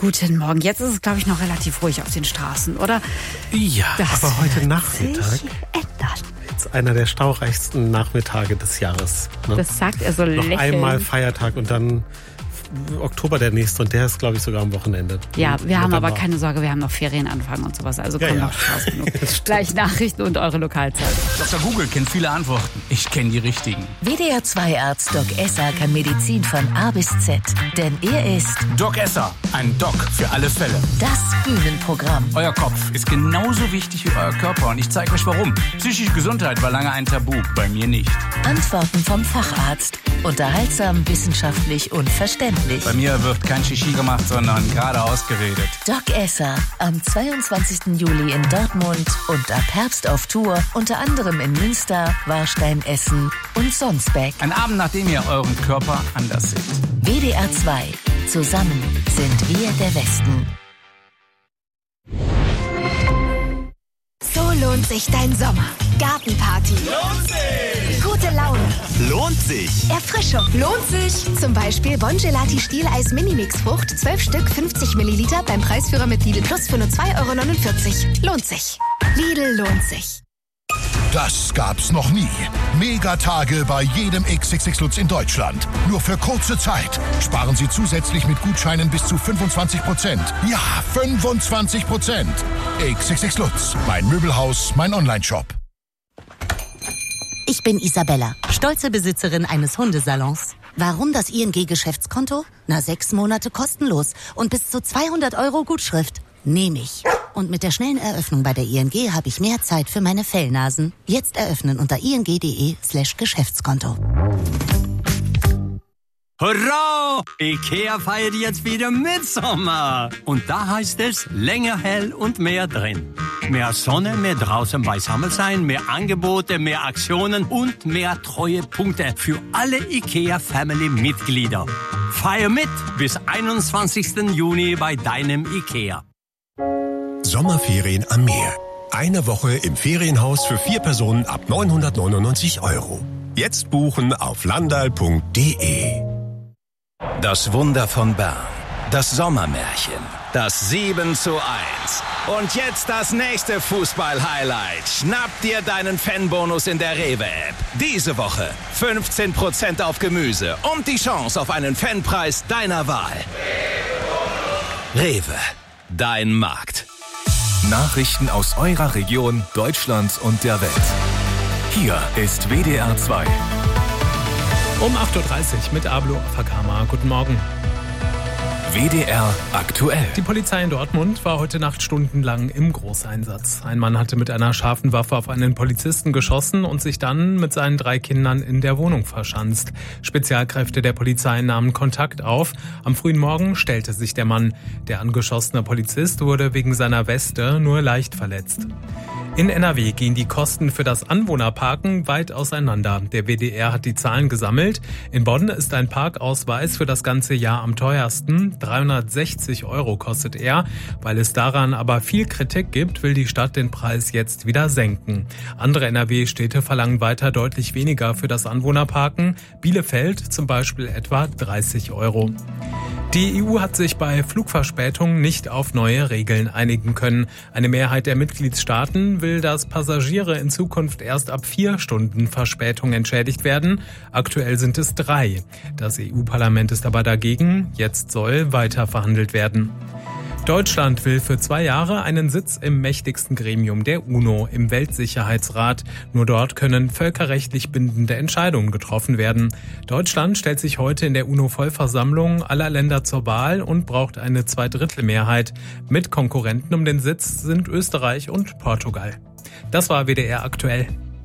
Guten Morgen. Jetzt ist es, glaube ich, noch relativ ruhig auf den Straßen, oder? Ja, das aber heute Nachmittag ändern. ist einer der staureichsten Nachmittage des Jahres. Ne? Das sagt er so noch lächelnd. Einmal Feiertag und dann Oktober der nächste und der ist, glaube ich, sogar am Wochenende. Ja, wir haben aber keine Sorge, wir haben noch Ferienanfang und sowas, also kommen noch Spaß genug. Gleich Nachrichten und eure Lokalzeit. Dr. Google kennt viele Antworten. Ich kenne die richtigen. WDR-2-Arzt Doc Esser kann Medizin von A bis Z, denn er ist Doc Esser, ein Doc für alle Fälle. das Bühnenprogramm. Euer Kopf ist genauso wichtig wie euer Körper und ich zeige euch warum. Psychische Gesundheit war lange ein Tabu, bei mir nicht. Antworten vom Facharzt. Unterhaltsam, wissenschaftlich und verständlich. Bei mir wird kein Shishi gemacht, sondern gerade ausgeredet. Doc Esser am 22. Juli in Dortmund und ab Herbst auf Tour, unter anderem in Münster, Warstein, Essen und Sonsbeck. Ein Abend, nachdem ihr euren Körper anders seht. WDR 2. Zusammen sind wir der Westen. So lohnt sich dein Sommer. Gartenparty. Lohnt sich! Gute Laune. Lohnt sich! Erfrischung. Lohnt sich. Zum Beispiel Bongelati Stieleis Minimix Frucht, 12 Stück, 50 Milliliter beim Preisführer mit Lidl Plus für nur 2,49 €. Lohnt sich. Lidl lohnt sich. Das gab's noch nie. Megatage bei jedem XXX Lutz in Deutschland. Nur für kurze Zeit. Sparen Sie zusätzlich mit Gutscheinen bis zu 25%. Ja, 25%. XXX Lutz. Mein Möbelhaus, mein Onlineshop. Ich bin Isabella, stolze Besitzerin eines Hundesalons. Warum das ING-Geschäftskonto? 6 Monate kostenlos und bis zu 200 € Gutschrift. Nehme ich. Und mit der schnellen Eröffnung bei der ING habe ich mehr Zeit für meine Fellnasen. Jetzt eröffnen unter ing.de/Geschäftskonto. Hurra! Ikea feiert jetzt wieder Mitsommer. Und da heißt es länger hell und mehr drin. Mehr Sonne, mehr draußen beisammen sein, mehr Angebote, mehr Aktionen und mehr Treuepunkte für alle Ikea-Family-Mitglieder. Feier mit bis 21. Juni bei deinem Ikea. Sommerferien am Meer. Eine Woche im Ferienhaus für 4 Personen ab 999 €. Jetzt buchen auf landal.de. Das Wunder von Bern. Das Sommermärchen. Das 7:1. Und jetzt das nächste Fußball-Highlight. Schnapp dir deinen Fanbonus in der Rewe-App. Diese Woche 15% auf Gemüse und die Chance auf einen Fanpreis deiner Wahl. Rewe. Dein Markt. Nachrichten aus eurer Region, Deutschlands und der Welt. Hier ist WDR 2. Um 8.30 Uhr mit Ablo Fakama. Guten Morgen. WDR aktuell. Die Polizei in Dortmund war heute Nacht stundenlang im Großeinsatz. Ein Mann hatte mit einer scharfen Waffe auf einen Polizisten geschossen und sich dann mit seinen 3 Kindern in der Wohnung verschanzt. Spezialkräfte der Polizei nahmen Kontakt auf. Am frühen Morgen stellte sich der Mann. Der angeschossene Polizist wurde wegen seiner Weste nur leicht verletzt. In NRW gehen die Kosten für das Anwohnerparken weit auseinander. Der WDR hat die Zahlen gesammelt. In Bonn ist ein Parkausweis für das ganze Jahr am teuersten. 360 € kostet er. Weil es daran aber viel Kritik gibt, will die Stadt den Preis jetzt wieder senken. Andere NRW-Städte verlangen weiter deutlich weniger für das Anwohnerparken. Bielefeld zum Beispiel etwa 30 €. Die EU hat sich bei Flugverspätungen nicht auf neue Regeln einigen können. Eine Mehrheit der Mitgliedstaaten will, dass Passagiere in Zukunft erst ab 4 Stunden Verspätung entschädigt werden. Aktuell sind es 3. Das EU-Parlament ist aber dagegen. Jetzt soll weiter verhandelt werden. Deutschland will für 2 Jahre einen Sitz im mächtigsten Gremium der UNO, im Weltsicherheitsrat. Nur dort können völkerrechtlich bindende Entscheidungen getroffen werden. Deutschland stellt sich heute in der UNO-Vollversammlung aller Länder zur Wahl und braucht eine 2/3 Mit Konkurrenten um den Sitz sind Österreich und Portugal. Das war WDR aktuell.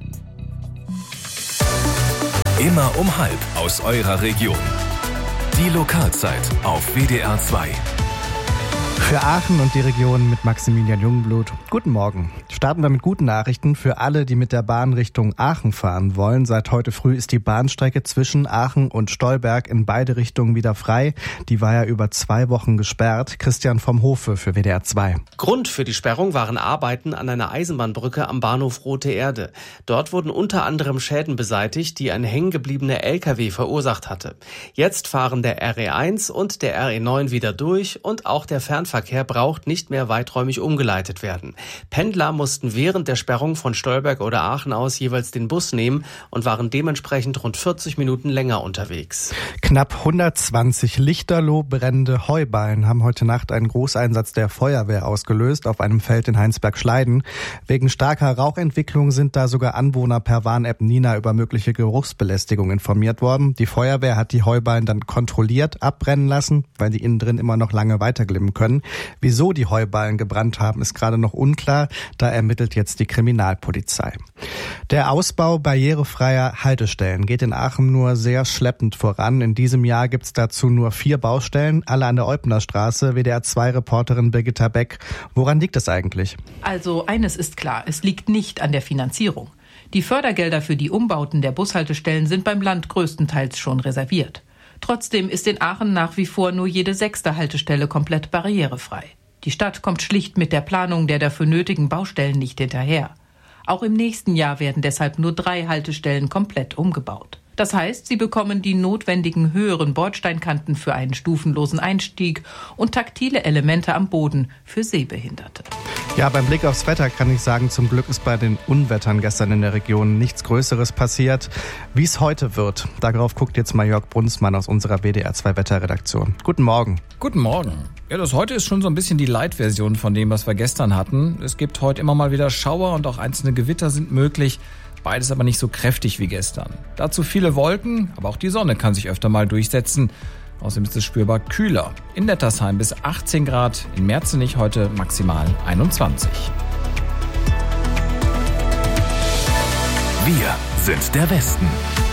Immer um 12 aus eurer Region. Die Lokalzeit auf WDR 2. Für Aachen und die Region mit Maximilian Jungblut. Guten Morgen. Starten wir mit guten Nachrichten für alle, die mit der Bahn Richtung Aachen fahren wollen. Seit heute früh ist die Bahnstrecke zwischen Aachen und Stolberg in beide Richtungen wieder frei. Die war ja über 2 Wochen gesperrt. Christian vom Hofe für WDR 2. Grund für die Sperrung waren Arbeiten an einer Eisenbahnbrücke am Bahnhof Rote Erde. Dort wurden unter anderem Schäden beseitigt, die ein hängengebliebener LKW verursacht hatte. Jetzt fahren der RE1 und der RE9 wieder durch und auch der Fernverkehr braucht nicht mehr weiträumig umgeleitet werden. Pendler mussten während der Sperrung von Stolberg oder Aachen aus jeweils den Bus nehmen und waren dementsprechend rund 40 Minuten länger unterwegs. Knapp 120 lichterloh-brennende Heuballen haben heute Nacht einen Großeinsatz der Feuerwehr ausgelöst auf einem Feld in Heinsberg-Schleiden. Wegen starker Rauchentwicklung sind da sogar Anwohner per Warn-App Nina über mögliche Geruchsbelästigung informiert worden. Die Feuerwehr hat die Heuballen dann kontrolliert abbrennen lassen, weil die innen drin immer noch lange weiterglimmen können. Wieso die Heuballen gebrannt haben, ist gerade noch unklar. Da ermittelt jetzt die Kriminalpolizei. Der Ausbau barrierefreier Haltestellen geht in Aachen nur sehr schleppend voran. In diesem Jahr gibt's dazu nur 4 Baustellen, alle an der Eupner Straße. WDR 2-Reporterin Birgitta Beck. Woran liegt das eigentlich? Also eines ist klar, es liegt nicht an der Finanzierung. Die Fördergelder für die Umbauten der Bushaltestellen sind beim Land größtenteils schon reserviert. Trotzdem ist in Aachen nach wie vor nur jede 6. Haltestelle komplett barrierefrei. Die Stadt kommt schlicht mit der Planung der dafür nötigen Baustellen nicht hinterher. Auch im nächsten Jahr werden deshalb nur 3 Haltestellen komplett umgebaut. Das heißt, sie bekommen die notwendigen höheren Bordsteinkanten für einen stufenlosen Einstieg und taktile Elemente am Boden für Sehbehinderte. Ja, beim Blick aufs Wetter kann ich sagen, zum Glück ist bei den Unwettern gestern in der Region nichts Größeres passiert. Wie es heute wird, darauf guckt jetzt mal Jörg Brunsmann aus unserer WDR 2 Wetterredaktion. Guten Morgen. Guten Morgen. Ja, das heute ist schon so ein bisschen die Light-Version von dem, was wir gestern hatten. Es gibt heute immer mal wieder Schauer und auch einzelne Gewitter sind möglich. Beides aber nicht so kräftig wie gestern. Dazu viele Wolken, aber auch die Sonne kann sich öfter mal durchsetzen. Außerdem ist es spürbar kühler. In Nettersheim bis 18 Grad, in Merzenich heute maximal 21. Wir sind der Westen.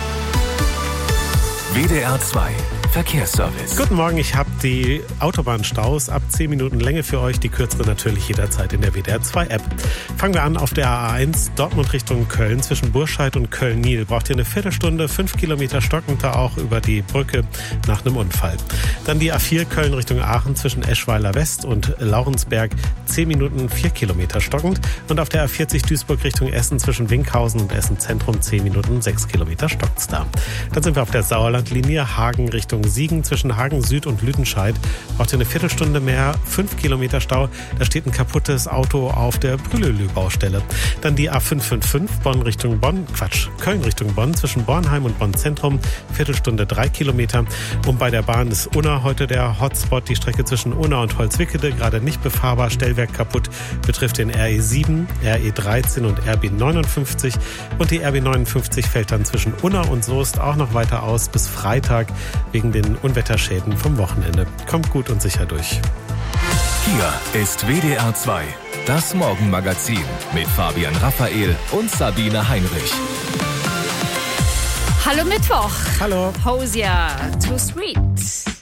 WDR 2 Verkehrsservice. Guten Morgen, ich habe die Autobahnstaus ab 10 Minuten Länge für euch, die kürzere natürlich jederzeit in der WDR 2 App. Fangen wir an auf der A1 Dortmund Richtung Köln zwischen Burscheid und Köln-Niel. Braucht ihr eine Viertelstunde, 5 Kilometer stockend da auch über die Brücke nach einem Unfall. Dann die A4 Köln Richtung Aachen zwischen Eschweiler West und Laurensberg 10 Minuten, 4 Kilometer stockend. Und auf der A40 Duisburg Richtung Essen zwischen Winkhausen und Essen Zentrum 10 Minuten, 6 Kilometer stockt's da. Dann sind wir auf der Sauerlandlinie Hagen Richtung Siegen zwischen Hagen Süd und Lüdenscheid. Braucht ihr eine Viertelstunde mehr, 5 Kilometer Stau. Da steht ein kaputtes Auto auf der Brühlelü-Baustelle. Dann die A555 Köln Richtung Bonn zwischen Bornheim und Bonn Zentrum. Viertelstunde 3 Kilometer. Und bei der Bahn ist Unna heute der Hotspot. Die Strecke zwischen Unna und Holzwickede gerade nicht befahrbar. Stellwerk kaputt. Betrifft den RE7, RE13 und RB59. Und die RB59 fällt dann zwischen Unna und Soest auch noch weiter aus bis Freitag wegen den Unwetterschäden vom Wochenende. Kommt gut und sicher durch. Hier ist WDR 2, das Morgenmagazin mit Fabian Raphael und Sabine Heinrich. Hallo Mittwoch. Hallo. Hosier, Too Sweet.